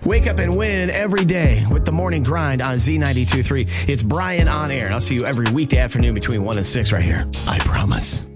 Wake up and win every day with the morning grind on Z92.3. It's Brian on air, and I'll see you every weekday afternoon between 1 and 6 right here. I promise.